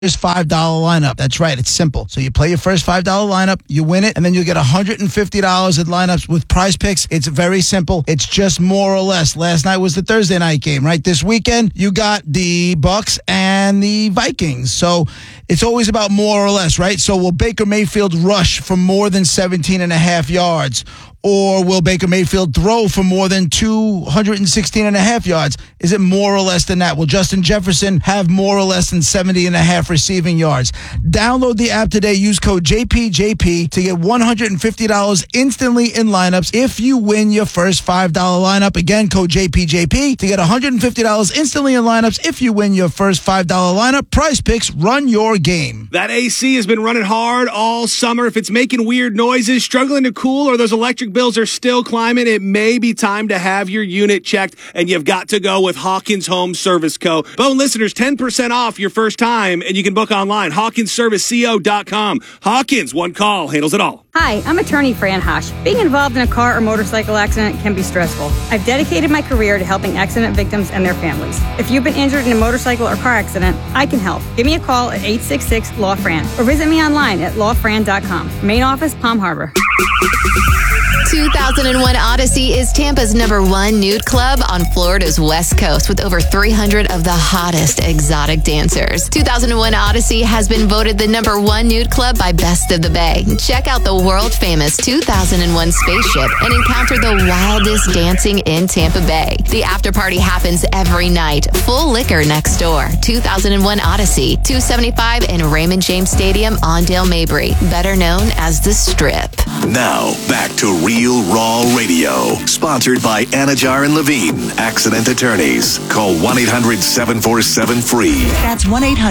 $5 lineup. That's right. It's simple. So you play your first $5 lineup, you win it, and then you'll get $150 at lineups with Prize Picks. It's very simple. It's just more or less. Last night was the Thursday night game, right? This weekend, you got the Bucks and the Vikings. So it's always about more or less, right? So will Baker Mayfield rush for more than 17.5 yards? Or will Baker Mayfield throw for more than 216.5 yards? Is it more or less than that? Will Justin Jefferson have more or less than 70.5 receiving yards? Download the app today. Use code JPJP to get $150 instantly in lineups if you win your first $5 lineup. Again, code JPJP to get $150 instantly in lineups if you win your first $5 lineup. Prize Picks, run your game. That AC has been running hard all summer. If it's making weird noises, struggling to cool, or those electric bills are still climbing, it may be time to have your unit checked, and you've got to go with Hawkins Home Service Co. Bone listeners, 10% off your first time, and you can book online, HawkinsServiceCo.com. Hawkins, one call, handles it all. Hi, I'm attorney Fran Hosh. Being involved in a car or motorcycle accident can be stressful. I've dedicated my career to helping accident victims and their families. If you've been injured in a motorcycle or car accident, I can help. Give me a call at 866-LAW-FRAN or visit me online at lawfran.com. Main office, Palm Harbor. 2001 Odyssey is Tampa's #1 nude club on Florida's West Coast with over 300 of the hottest exotic dancers. 2001 Odyssey has been voted the #1 nude club by Best of the Bay. Check out the world-famous 2001 spaceship and encounter the wildest dancing in Tampa Bay. The after party happens every night. Full liquor next door. 2001 Odyssey, 275 in Raymond James Stadium on Dale Mabry, better known as The Strip. Now, back to Real Raw Radio. Sponsored by Anajar and Levine, accident attorneys. Call 1-800-747-FREE. That's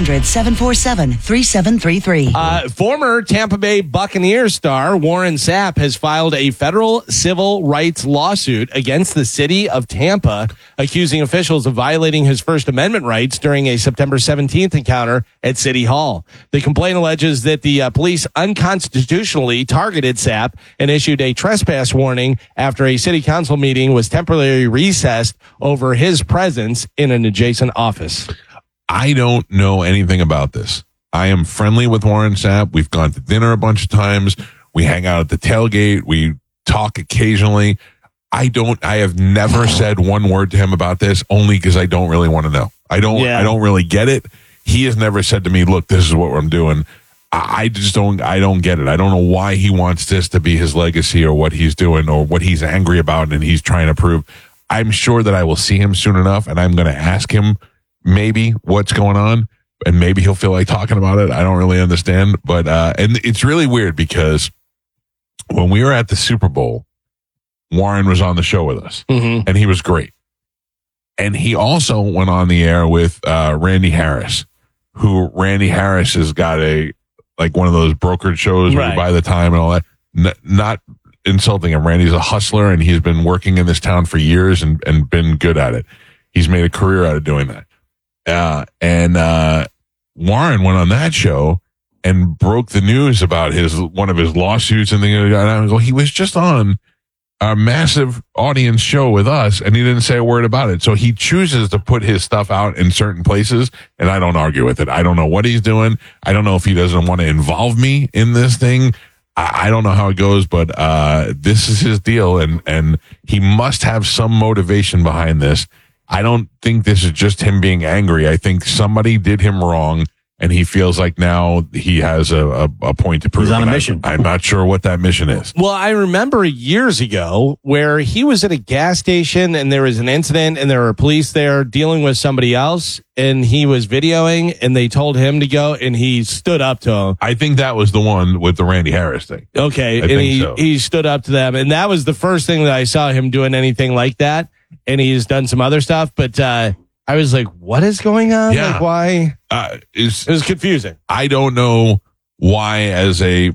1-800-747-3733. Former Tampa Bay Buccaneers star Warren Sapp has filed a federal civil rights lawsuit against the city of Tampa, accusing officials of violating his First Amendment rights during a September 17th encounter at City Hall. The complaint alleges that the police unconstitutionally targeted Sapp and issued a trespass warning after a city council meeting was temporarily recessed over his presence in an adjacent office. I don't know anything about this. I am friendly with Warren Sapp. We've gone to dinner a bunch of times. We hang out at the tailgate. We talk occasionally. I have never said one word to him about this, only because I don't really want to know. I don't really get it. He has never said to me, look, this is what I'm doing. I don't get it. I don't know why he wants this to be his legacy or what he's doing or what he's angry about and he's trying to prove. I'm sure that I will see him soon enough and I'm going to ask him maybe what's going on and maybe he'll feel like talking about it. I don't really understand, but, and it's really weird because when we were at the Super Bowl, Warren was on the show with us and he was great. And he also went on the air with, Randy Harris, who Randy Harris has got like one of those brokered shows where you buy the time and all that. Not insulting him. Randy's a hustler and he's been working in this town for years and been good at it. He's made a career out of doing that. And Warren went on that show and broke the news about one of his lawsuits and things like that. And I was like, he was just on a massive audience show with us and he didn't say a word about it. So he chooses to put his stuff out in certain places and I don't argue with it. I don't know what he's doing. I don't know if he doesn't want to involve me in this thing. I don't know how it goes, but this is his deal and he must have some motivation behind this. I don't think this is just him being angry. I think somebody did him wrong and he feels like now he has a point to prove. He's on a mission. I'm not sure what that mission is. Well, I remember years ago where he was at a gas station and there was an incident and there were police there dealing with somebody else and he was videoing and they told him to go and he stood up to him. I think that was the one with the Randy Harris thing. Okay. And he stood up to them. And that was the first thing that I saw him doing anything like that. And he's done some other stuff, but, I was like, what is going on? Yeah. Like, why? It was confusing. I don't know why, as a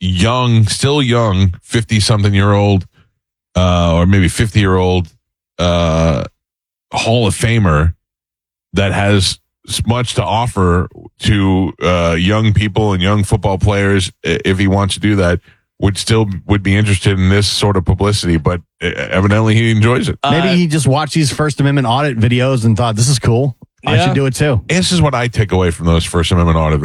still young, 50-something-year-old, or maybe 50-year-old Hall of Famer that has much to offer to young people and young football players, if he wants to do that, would be interested in this sort of publicity, but evidently he enjoys it. Maybe he just watched these First Amendment audit videos and thought, this is cool. I should do it too. This is what I take away from those First Amendment audit